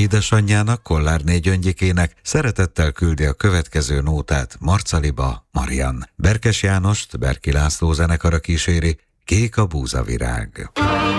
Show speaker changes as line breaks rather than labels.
Édesanyjának, Kollárné Gyöngyikének szeretettel küldi a következő nótát Marcaliba Marian. Berkes Jánost Berki László zenekara kíséri, Kék a búzavirág.